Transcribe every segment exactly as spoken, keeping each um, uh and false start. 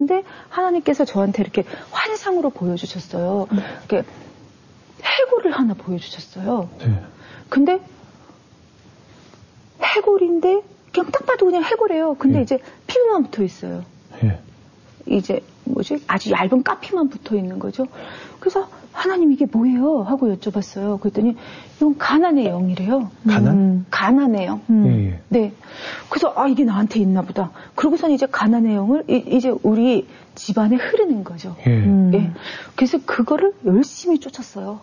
근데 하나님께서 저한테 이렇게 환상으로 보여주셨어요. 음. 이렇게 해골을 하나 보여주셨어요. 네. 근데 해골인데 그냥 딱 봐도 그냥 해골이에요. 근데 예. 이제 피부만 붙어 있어요. 예. 이제 뭐지? 아주 얇은 까피만 붙어 있는 거죠. 그래서 하나님 이게 뭐예요? 하고 여쭤봤어요. 그랬더니 이건 가난의 영이래요. 가난? 음, 가난의 영. 음. 예, 예. 네. 그래서 아 이게 나한테 있나 보다. 그러고선 이제 가난의 영을 이, 이제 우리 집안에 흐르는 거죠. 예. 음. 예. 그래서 그거를 열심히 쫓았어요.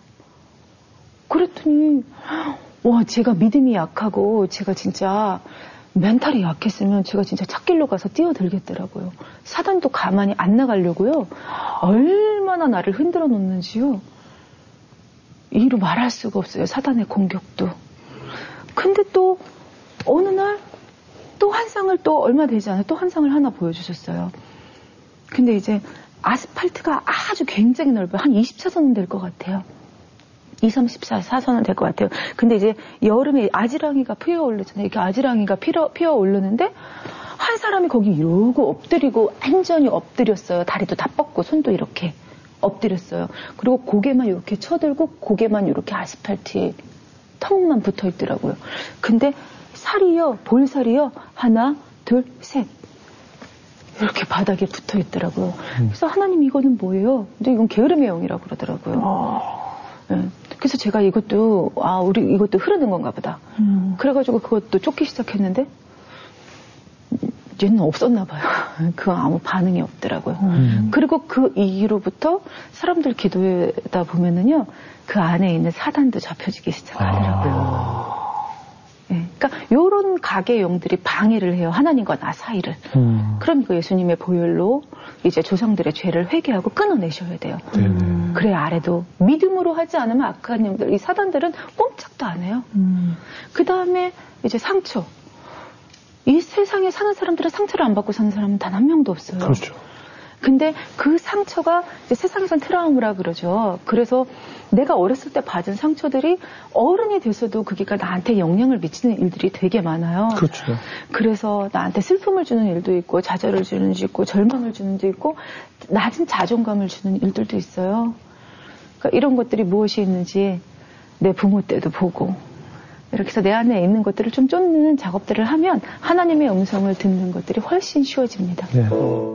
그랬더니 와 제가 믿음이 약하고 제가 진짜 멘탈이 약했으면 제가 진짜 찾길로 가서 뛰어들겠더라고요. 사단도 가만히 안 나가려고요. 얼마나 나를 흔들어 놓는지요. 이루 말할 수가 없어요. 사단의 공격도. 근데 또 어느 날 또 환상을 또 얼마 되지 않아 또 환상을 하나 보여주셨어요. 근데 이제 아스팔트가 아주 굉장히 넓어요. 한 이십 차선은 될 것 같아요. 이십, 삼십 사선은 될 것 같아요. 근데 이제 여름에 아지랑이가 피어오르잖아요. 이렇게 아지랑이가 피어, 피어오르는데 한 사람이 거기 이러고 엎드리고 완전히 엎드렸어요. 다리도 다 뻗고 손도 이렇게 엎드렸어요. 그리고 고개만 이렇게 쳐들고 고개만 이렇게 아스팔트에 턱만 붙어 있더라고요. 근데 살이요, 볼살이요, 하나, 둘, 셋. 이렇게 바닥에 붙어 있더라고요. 그래서 하나님 이거는 뭐예요? 근데 이건 게으름의 영이라고 그러더라고요. 아... 네. 그래서 제가 이것도 아 우리 이것도 흐르는 건가 보다. 음. 그래가지고 그것도 쫓기 시작했는데 얘는 없었나 봐요. 그거 아무 반응이 없더라고요. 음. 그리고 그 이후로부터 사람들 기도하다 보면은요 그 안에 있는 사단도 잡혀지기 시작하더라고요. 아. 네. 그러니까 이런 가게 영들이 방해를 해요. 하나님과 나 사이를. 음. 그럼 이거 예수님의 보혈로 이제 조상들의 죄를 회개하고 끊어내셔야 돼요. 음. 그래 아래도 믿음으로 하지 않으면 악한님들 이 사단들은 꼼짝도 안 해요. 음. 그 다음에 이제 상처. 이 세상에 사는 사람들은 상처를 안 받고 사는 사람은 단 한 명도 없어요. 그렇죠. 근데 그 상처가 이제 세상에선 트라우마라 그러죠. 그래서 내가 어렸을 때 받은 상처들이 어른이 돼서도 그게 나한테 영향을 미치는 일들이 되게 많아요. 그렇죠. 그래서 나한테 슬픔을 주는 일도 있고 좌절을 주는 일도 있고 절망을 주는 일도 있고 낮은 자존감을 주는 일들도 있어요. 그러니까 이런 것들이 무엇이 있는지 내 부모 때도 보고 이렇게 해서 내 안에 있는 것들을 좀 쫓는 작업들을 하면 하나님의 음성을 듣는 것들이 훨씬 쉬워집니다. 네.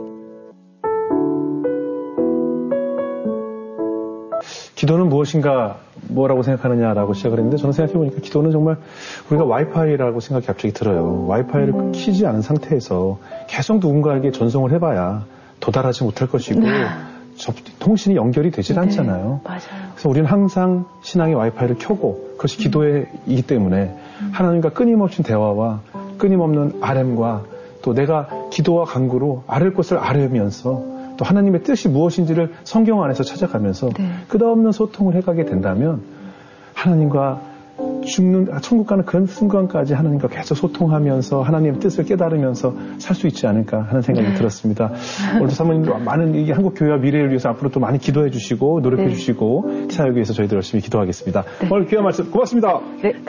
기도는 무엇인가 뭐라고 생각하느냐라고 시작을 했는데 저는 생각해보니까 기도는 정말 우리가 와이파이라고 생각이 갑자기 들어요. 와이파이를 음. 켜지 않은 상태에서 계속 누군가에게 전송을 해봐야 도달하지 못할 것이고 네. 접, 통신이 연결이 되질 네. 않잖아요. 맞아요. 그래서 우리는 항상 신앙의 와이파이를 켜고 그것이 기도이기 때문에 음. 하나님과 끊임없는 대화와 끊임없는 알엠과 또 내가 기도와 간구로 아랠 것을 아뢰면서 또 하나님의 뜻이 무엇인지를 성경 안에서 찾아가면서 네. 끝없는 소통을 해가게 된다면 하나님과 죽는 천국 가는 그런 순간까지 하나님과 계속 소통하면서 하나님의 뜻을 깨달으면서 살 수 있지 않을까 하는 생각이 네. 들었습니다. 오늘도 사모님도 많은 이 한국 교회와 미래를 위해서 앞으로 또 많이 기도해 주시고 노력해 네. 주시고 사역을 위해서 저희들 열심히 기도하겠습니다. 네. 오늘 귀한 말씀 고맙습니다. 네.